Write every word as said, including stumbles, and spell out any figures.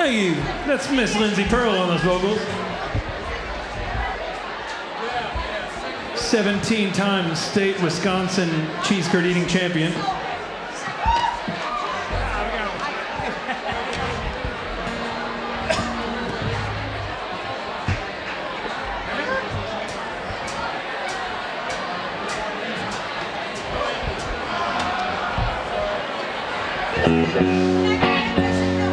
Thank you. That's Miss Lindsay Pearl on those vocals. seventeen time state Wisconsin cheese curd eating champion. Thank you.